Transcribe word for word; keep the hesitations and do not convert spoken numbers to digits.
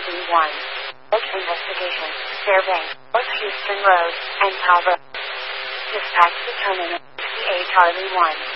B one. Oak Investigation, Fairbanks, North Houston Road, and Calvert. Dispatch determinant, C A Charlie one.